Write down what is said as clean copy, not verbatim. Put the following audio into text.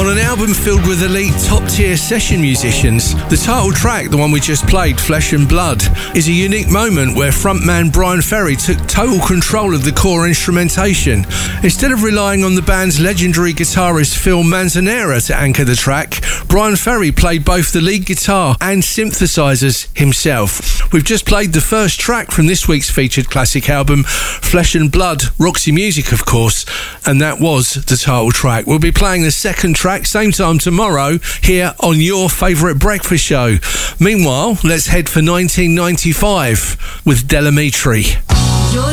On an album filled with elite top-tier session musicians, the title track, the one we just played, Flesh and Blood, is a unique moment where frontman Bryan Ferry took total control of the core instrumentation. Instead of relying on the band's legendary guitarist Phil Manzanera to anchor the track, Bryan Ferry played both the lead guitar and synthesizers himself. We've just played the first track from this week's featured classic album, Flesh and Blood, Roxy Music of course, and that was the title track. We'll be playing the second track same time tomorrow here on your favourite breakfast show. Meanwhile, let's head for 1995 with Del Amitri.